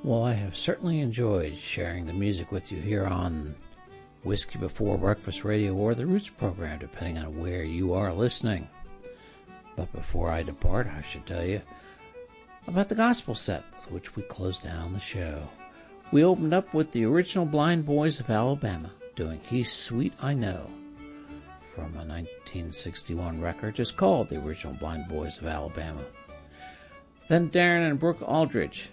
Well, I have certainly enjoyed sharing the music with you here on Whiskey Before Breakfast Radio or the Roots program, depending on where you are listening. But before I depart, I should tell you about the gospel set with which we closed down the show. We opened up with the original Blind Boys of Alabama doing He's Sweet I Know from a 1961 record just called the original Blind Boys of Alabama. Then Darren and Brooke Aldridge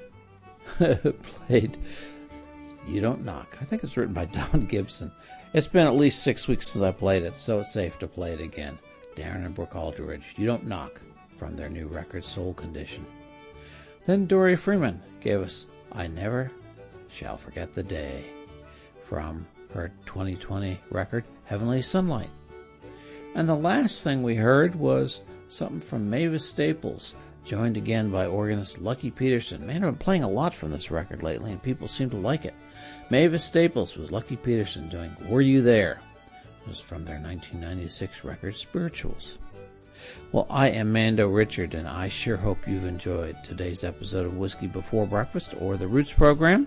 played You Don't Knock. I think it's written by Don Gibson. It's been at least 6 weeks since I played it, so it's safe to play it again. Darren and Brooke Aldridge, You Don't Knock, from their new record Soul Condition. Then Dory Freeman gave us I Never Shall Forget the Day from her 2020 record Heavenly Sunlight. And the last thing we heard was something from Mavis Staples, joined again by organist Lucky Peterson. Man, I've been playing a lot from this record lately, and people seem to like it. Mavis Staples with Lucky Peterson doing Were You There? It was from their 1996 record Spirituals. Well, I am Mando Richard, and I sure hope you've enjoyed today's episode of Whiskey Before Breakfast or the Roots program.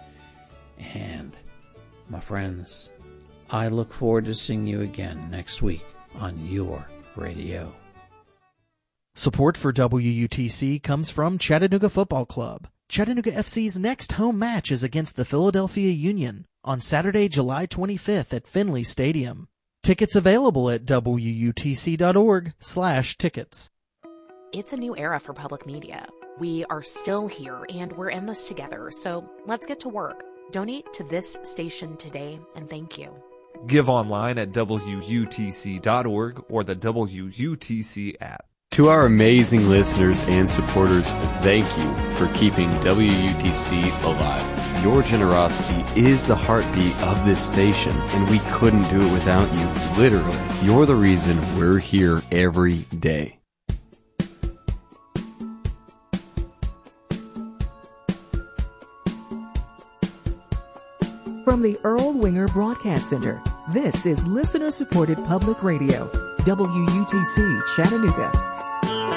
And, my friends, I look forward to seeing you again next week on your radio. Support for WUTC comes from Chattanooga Football Club. Chattanooga FC's next home match is against the Philadelphia Union on Saturday, July 25th at Finley Stadium. Tickets available at WUTC.org/tickets. It's a new era for public media. We are still here and we're in this together, so let's get to work. Donate to this station today and thank you. Give online at WUTC.org or the WUTC app. To our amazing listeners and supporters, thank you for keeping WUTC alive. Your generosity is the heartbeat of this station, and we couldn't do it without you, literally. You're the reason we're here every day. From the Earl Winger Broadcast Center, this is listener-supported public radio, WUTC Chattanooga.